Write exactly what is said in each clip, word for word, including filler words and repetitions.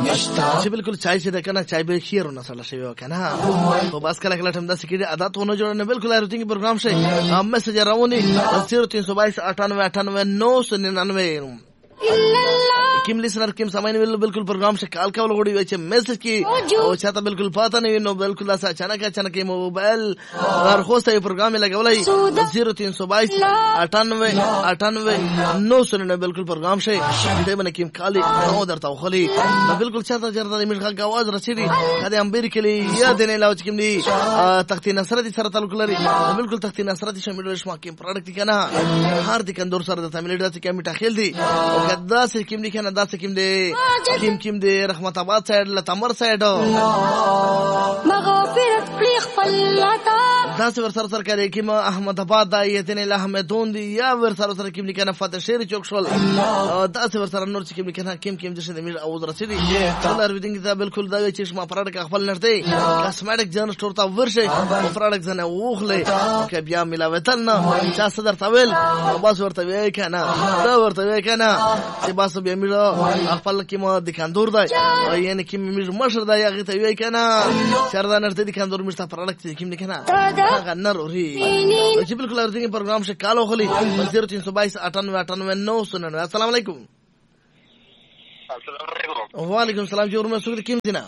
چې بالکل چای چې د کنه چای به خیرونه سره شوی وکنه تو بس کله کله هم د سکیډ عادت ونه جوړ نه بالکل روتین پروګرام شي میسج راونی صفر तीन सौ बाईस अट्ठानवे अट्ठानवे नौ सौ निन्यानवे किम लिसनर किम समय ने बिल्कुल प्रोग्राम से कॉल का लोगों ने मैसेज की और चाहता बिल्कुल पता नहीं नो बिल्कुल ऐसा अचानक अचानक मोबाइल और होस्ट है प्रोग्राम में लगा वाला जीरो तीन सौ बाईस अट्ठानवे अट्ठानवे नौ सौ निन्यानवे बिल्कुल प्रोग्राम से इधर मैंने किम खाली नौ दरता खाली बिल्कुल चाहता चाहता मिर्खा का आवाज रसीदी कदे अंबीर के लिए यह देने लाओ किम दी तख्ती नसरती सर तालुक लरी बिल्कुल तख्ती नसरती शमिल रश्मा किम प्रोडक्ट की ना हार्दिक अंदर सर दता मिलेट दता किम मिठाखेल दी और कदा से किम दी دا سکیم دی کیم کیم دی رحمت آباد سایډ لتمر سایډ مغفرت پلیخ فلتا دا څه ور سره سره کوي کیم احمد آباد دا یتن له احمدون دی یا ور سره سره کیم لیکنه فتح شهر چوک شول دا څه ور سره نور کیم لیکنه کیم کیم د شه د میر اوز رسیدي ولر ویدینګ دا بالکل دا چې ما پراډک خپل نرته کاسمیټک جن سٹور تا ورشه پراډک زنه وخله کې بیا ملاوتل نه چا صدر طویل بس ورته وی کنه دا ورته وی کنه چې بس بیا میر خپل کې ما د کاندور دی یعنی کې مې مشر دی هغه ته وی کنه سردان نرته د کاندور مشته پراډکټ کې نه کنه هغه نروري چې بالکل ورته پروګرام شه کالو خلی صفر तीन सौ बाईस अट्ठानवे अट्ठानवे नौ सौ निन्यानवे अस्सलाम वालेकुम अस्सलाम वालेकुम वालेकुम सलाम जी उर्मे सुगर किम दिना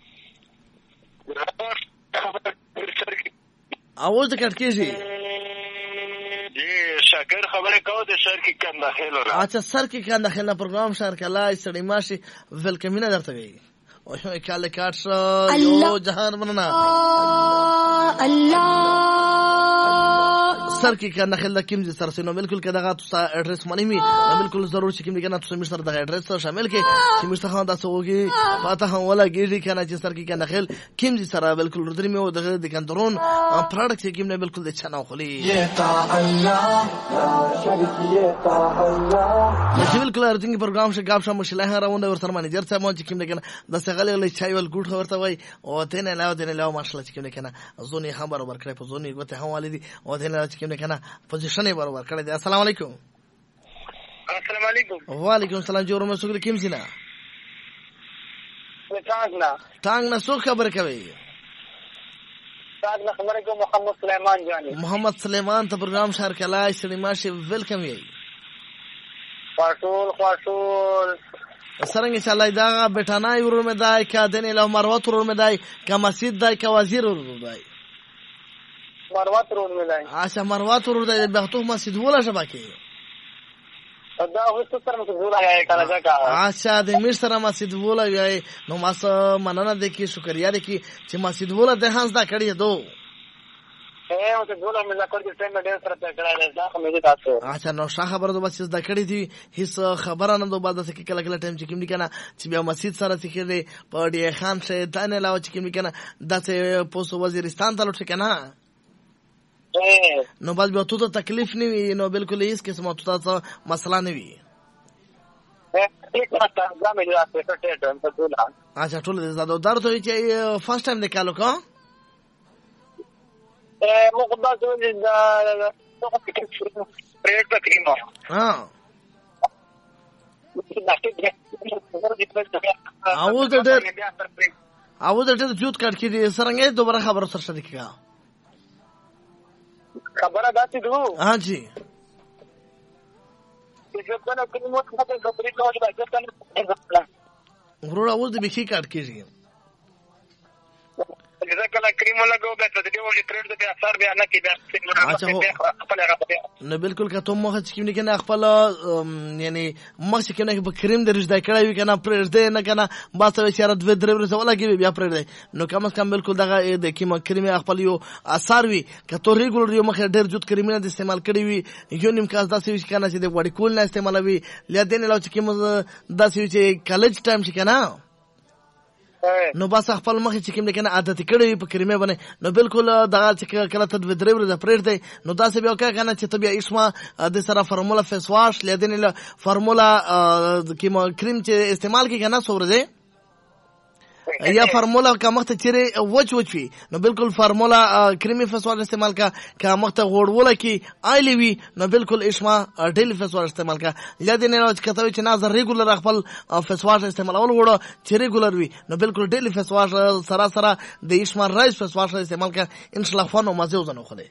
आवाज कट कीजिए जी शाकिर खबरें कहो दे सर की कंदा खेल रहा अच्छा सर की कंदा खेलना प्रोग्राम शहर का लाई सड़ी माशी वेलकम ना दरता गई ओह काले काट यो जहान बनना अल्लाह सर की कंदा खेलना किम जी सर से नो बिल्कुल के दगा तो एड्रेस मनी में बिल्कुल जरूर किम के ना तो मिस्टर दा एड्रेस शामिल के मिस्टर खान दा होगी पता हम वाला गिरी कहना जी सर की कंदा खेल किम जी सर बिल्कुल रुद्री में वो दगा दिखान दरोन प्रोडक्ट से किम ने बिल्कुल अच्छा ना खोली ये ता अल्लाह शरीक ये ता अल्लाह बिल्कुल अर्थिंग प्रोग्राम से गाप शाम मुश्किल है राउंड और सर मैनेजर से मौज किम ने कहना दस गले वाले चाय वाल गुड खबर था भाई और तेने लाओ तेने लाओ माशाल्लाह किम ने कहना जोनी हम बराबर करे जोनी गोते हम वाली दी और तेने किम ने कहना पोजीशन है बराबर करे दे अस्सलाम वालेकुम अस्सलाम वालेकुम वालेकुम सलाम जोर में सुगर किम सिना टांगना टांगना सो खबर कवे टांगना खबर को मोहम्मद सुलेमान जानी मोहम्मद सुलेमान तो प्रोग्राम शहर के लाई सिनेमा से वेलकम है फाटूल फाटूल सरंग इंशाल्लाह दागा बेटाना यूरो में दाई का देने लो मरवत यूरो में दाई का मस्जिद दाई का वजीर यूरो दाई मरवत यूरो में दाई अच्छा मरवत यूरो दाई बहतो मस्जिद बोला शबाके दा हो तो सर मस्जिद बोला है काला जगह अच्छा दे मिस्टर मस्जिद बोला गए नो मास मनना देखी शुक्रिया देखी چې मस्जिद बोला दे हंस दा कड़ी दो ए मस्जिद बोला में ला कर टाइम में डेंस करते कड़ा है दा में तासो अच्छा नो शाह खबर दो बस दा कड़ी थी हिस खबर न दो बाद से कि कला कला टाइम चिकम निकना چې بیا मस्जिद سره چې کې پړې خان سے دانه لاو चिकम निकना دته پوسو وزیرستان ته لټ کنا نو بس بیا ته تکلیف نه وي نو بالکل هیڅ قسمه ته مسله نه وي अच्छा ټول دې زادو درته چې فرست ټایم وکالو کا ا مقدس دا پریټ پکریمو ها او دې او دې جوت کټ کې دې سرنګې دوباره خبر سره شته کیږي خبره داتې دو ها جی ځکه چې موږ خپل خبرې کوو چې ځکه ورور اوس د بخي کټ کیږي ځکه لا کریمو لګو به ته دې وږي ترې دې اثر بیا نه کیږي خپل هغه نو بالکل که ته مخ چې کیږي نه خپل یعنی مخ چې کیږي په کریم درځ دای کړای وی کنه پرې دې نه کنه باسه اشاره دوه درې ورسې ولا کی بیا پرې دې نو کم از کم بالکل دغه د کیما کریم خپل یو اثر وی که تو ریګولر یو مخ ډېر جوړ کریم نه استعمال کړی وی یو نیم کاس داسې وی کنه چې د وړي کول نه استعمالوي لیا دې نه لو چې کیما داسې وی چې کالج ټایم شي کنه نو بس خپل مخ چې کوم لیکنه عادت کړی په کریمه باندې نو بالکل دا چې کله ته د درې ورځې پرېړ دی نو دا څه بیا وکړه کنه چې ته بیا اسما د سره فارمولا فیس واش لیدنه له فارمولا کیما کریم چې استعمال کی کنه سورځه یا فارمولا کا مخته چیرې وچ وچ وي نو بالکل فارمولا کریمی فیس واش استعمال کا کا مخته غوړوله کی آیلی وي نو بالکل اشما ډیلی فیس واش استعمال کا یا دې نه کته چې نه زر ریګولر خپل فیس واش استعمالول غوړو چې ریګولر وي نو بالکل ډیلی فیس واش سره سره د اشما رایس فیس واش استعمال کا ان شاء الله فنو مزه وزنه خو دې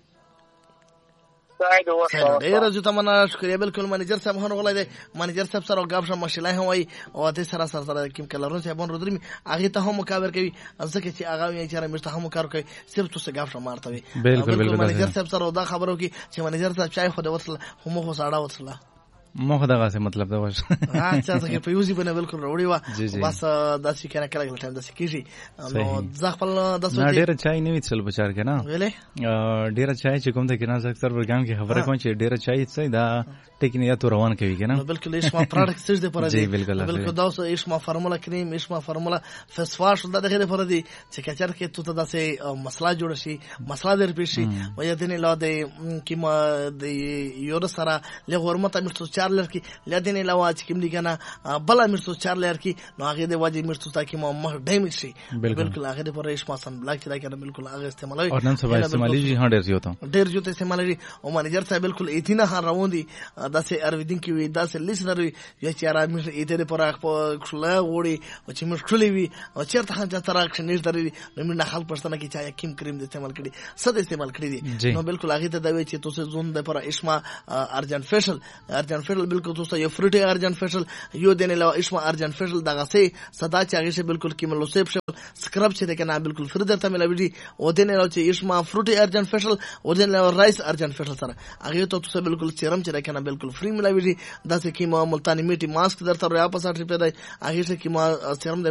ډیر زه تمنا شکریہ بالکل منیجر صاحب هغه غولای دی منیجر صاحب سره غاب شم مشلای هم وای او ته سره سره سره کوم کلرون صاحب ورودري هغه ته هم مکابر کوي ځکه چې هغه یې چې مرته هم کار کوي صرف تو غاب شم مارته وي بالکل منیجر صاحب سره دا خبرو کې چې منیجر صاحب چای خو د ورسله هم خو ساړه ورسله مخ دغه څه مطلب دا وش اچھا څنګه په یوزي باندې بالکل وروړي وا بس داسې کنه کله کله ټایم داسې کیږي نو ځخپل داسې ډیر چای نه ویل بچار کنه ویلې ډیر چای چې کوم ته کنه اکثر ورګام کې خبره کوم چې ډیر چای څه دا ټیکنی یا تو روان کوي کنه نو بالکل اشما پروډکټ سج دې پر دي بالکل دا اوس اشما فارمولا کریم اشما فارمولا فیس واش دا دغه پر دي چې کچر کې تو ته داسې مسله جوړ شي مسله در پېشي و یا دنه لا د کیما د یور سره له غرمت امرتو چارلر کی لدین لوا چې کوم دي کنه بل امرتو چارلر کی نو هغه د واجب امرتو تا کی ما مخ ډیمیج شي بالکل هغه د پر اشما سن بلاک چې کنه بالکل هغه استعمالوي او نن سبا استعمالي جی هډر زیوته ډیر جوته استعمالي او منیجر صاحب بالکل ایتینا هر روان دي داسې ارویدین کې وي داسې لیسنر وي یا چې را مې ایته پر اخ خلا وړي او چې مشکلې وي او چیرته هم چې تر اکشن نشته لري نو موږ نه خلک پښتنه کې چا کیم کریم د استعمال کړي صد استعمال کړي دي نو بالکل هغه ته دا وی چې تاسو زون د پر اشما ارجن فیشل ارجن فیشل بالکل تاسو یو فروټي ارجن فیشل یو دنه لا اشما ارجن فیشل دغه سي صدا چې هغه بالکل کیملو سیپ سکرب چې کنه بالکل فردر ته ملوي او دنه لا چې اشما فروټي ارجن فیشل او دنه رایس ارجن فیشل سره هغه ته تاسو بالکل سیرم چې کنه بالکل فری ملوي داسې کی ما ملتانی میټي ماسک درته ریا په ساټ روپے دی هغه څه کی ما سیرم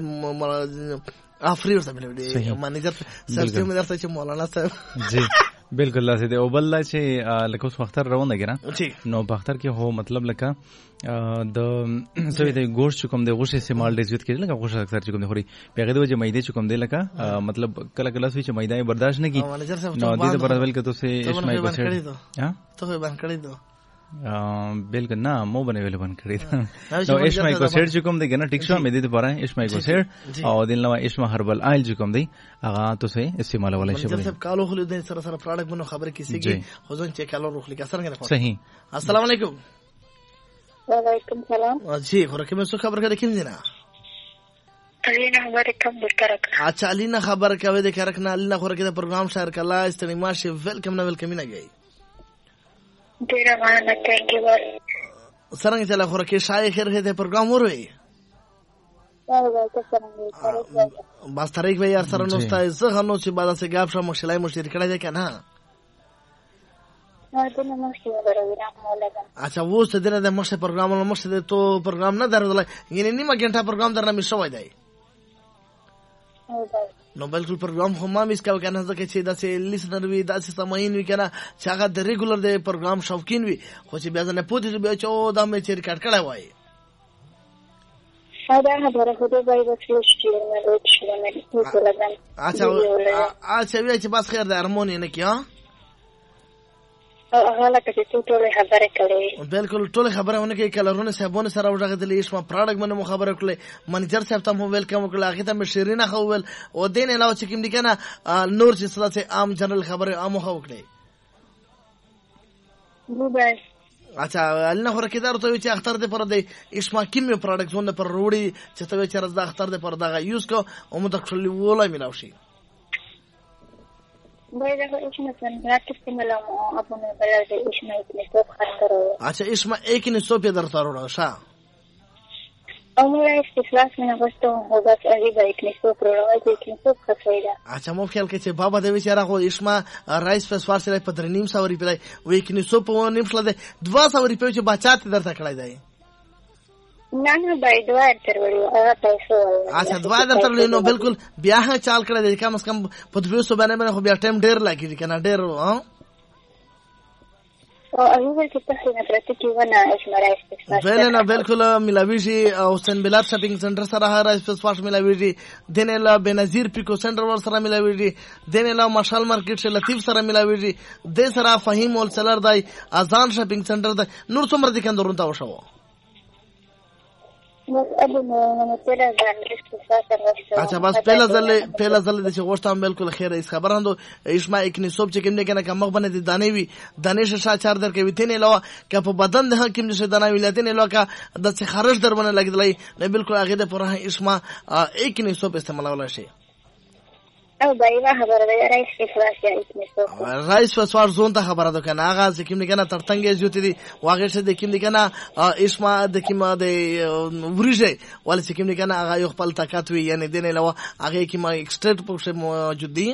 د افری ورته ملوي منیجر سرسیم درته چې مولانا صاحب جی بالکل لاسه دی او بل چې لکه اوس وختر روانه کړه نو په اختر کې هو مطلب لکه د سوي د ګوش کوم د غوښه استعمال د زیات کېږي لکه غوښه اکثر چې کوم د خوري پیغه د وجه مېده کوم دی لکه مطلب کله کله سوي چې مېده برداشت نه کی نو د پر ول کې تاسو اسماعیل کو څه ها ته باندې کړی دو بالکل نه مو باندې ویل باندې کړی نو اسماعیل کو سیر چې کوم دی کنه ټیک شو مې دې لپاره اسماعیل کو سیر او دین نو اسما هربل آیل چې کوم دی هغه تاسو استعمال ولای شي جب کالو خو دې سره سره پروډکټ بنو خبره کیږي خو ځون چې کالو روخ لیکه سره نه صحیح السلام علیکم وعلیکم سلام جی خو کوم څه خبر کړه کوم دینا الینا خبر کوم د کرک اچھا الینا خبر کوي د کرک نه الینا خو کې د پروګرام شهر کلا استنیما شي ویلکم نه ویلکم نه گئی ډیر مننه تhank you څنګه چې له خو کې شای خیر هته پروګرام وروي بس طریق به یار سره نو ستای زه غنو چې بعد سه غاب شم مشلای مشتری کړه ده کنه اچھا وہ څه دنه د مشه پروګرام نو مشه ته پروګرام نه درول یعنی نیمه غنټه پروګرام درنه می شوی دی نو بالکل پروګرام خو ما میس کا کنه ځکه چې داسې لیسنر وي داسې سماین وي کنه چې هغه د ریګولر د پروګرام شوقین وي خو چې بیا نه پوتې بیا چې او دا مې چې ریکارډ کړای وای دا خبره خو دې وای وڅلو چې نه روټ شو نه ټول لګم اچھا اچھا وی چې بس خیر د هارمونی نه کیا او هغه لکه چې ټول خبره کړې بالکل ټول خبره ونه کې کلرونه صاحبونه سره وژغدلې اسما پروډکټ باندې خبره کړې منیجر صاحب ته مو ویلکم وکړه هغه ته مې شیرینه خو ول او دین علاوه چې کوم دي کنه نور چې سره عام جنرال خبره عام خو وکړي بوبای اچھا النا خو کې درته چې اختر دې پر دې اسما کیمه پروډکټ زونه پر روړي چې ته چې راز اختر دې پر دغه یوز کو او متخلي ولا ملاوي شي باید اسما سنت استعمال او اپنے بلل دې اسما اتنی سو خاطر اچھا اسما ایک نه سو په درته وروړو شا او موږ استفلاس نه غوښتو هو بس ای به اتنی سو پروړو دې اتنی سو خسایدا اچھا مو خیال کې چې بابا دې وچاره خو اسما رایس په سوار سره په درنیم سوري په وې کې نه سو په نیم شل دې دوا سوري په چې بچات درته کړای دی نه نه باید دوا تر وړو هغه پیسو اچھا دوا درته نو بالکل بیا ها چال کړی دی کم از کم په دوه سو باندې خو بیا ټایم ډیر لګی کنه ډیر ها او هغه چې تاسو نه پرته کې ونه اسمرایس ویل نه بالکل ملاوي شي او سن بلاد شاپینګ سنټر سره هر اسپیس واش ملاوي شي دنه لا بنظیر پیکو سنټر ور سره ملاوي شي دنه لا مشال مارکیټ شه لطیف سره ملاوي شي د سره فهیم هول سیلر دای اذان شاپینګ سنټر د نور څومره د کندورون تا وشو اچھا بس پہلا ځل پہلا ځل د چې غوښتم بالکل خیر ایس خبراندو اشما اکنی صوب چې کوم نه کنه کوم باندې د دانې وی دانې شا چار در کې وتینې لو که په بدن د حکیم نشه دانې ولاتینې لو کا د څه خرج در باندې لګیدلې نه بالکل هغه د پر اشما اکنی صوب استعمالول شي او باید خبره ده رئیس افراس یا اکنی صوب رئیس وسوار زون ته خبره ده کنه هغه چې کوم نه کنه ترتنګ زیوتی دي واغې شه د کوم نه کنه اشما د کوم د ورجه ول چې کوم نه کنه هغه یو خپل طاقت وی یعنی دنه لو هغه کوم ایکستریټ پکښه موجود دي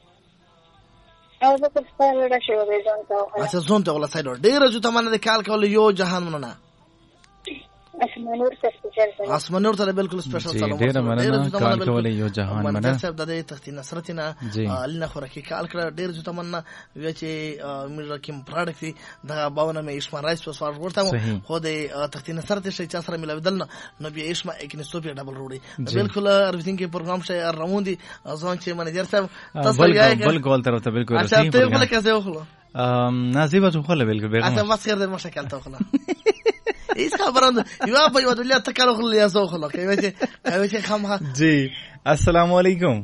او زه په خپل راشه وې ځان ته اچھا زون ته ولا سایډ ډیر جو ته باندې کال کول یو جهان مننه اسمنور ته سپیشل اسمنور ته بالکل سپیشل سلام ډیر مننه کال کول یو جهان مننه مننه صاحب د تختی نصرتنا النا خورکی کال کړ ډیر جو ته مننه وی چې مې کوم پروډکټ دا باونه مې اسما رایس په سوار ورته خو د تختی نصرت شي چې سره ملودل نو بیا اسما اکنستوپیا ډبل روړي بالکل ارویثینګ کې پروګرام شي روان دي ځان چې منیجر صاحب تاسو یې بالکل تر ته بالکل اچھا ته بل کیسه وخلو ام نازیبه تو خله بالکل بیرته اته بس خیر د مشکل ته خله ایس خبرانه یو په یو دنیا ته کارو خله یا زو خله کوي چې کوي چې خامخا جی السلام علیکم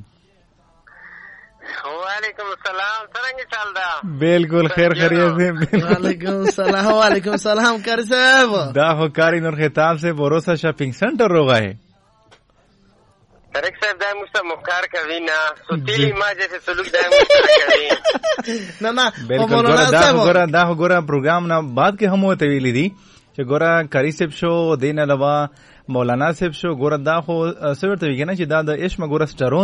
وعلیکم السلام څنګه چل دا بالکل خیر خیریت سے وعلیکم السلام وعلیکم السلام کاری صاحب دا هو کاری نور خطاب سے بوروسا شاپنگ سنٹر روغا ہے طارق صاحب دا مست مخکار کوي نه سوتیلی ما جیسے سلوک دا مست کوي نه نه بالکل دا ګورا دا ګورا پروګرام نه بعد کې هم وته ویلې دي چې ګورا کاری صاحب شو دین علاوه مولانا صاحب شو ګورا دا خو سورته ویګنه چې دا د عشق ګورا سټرون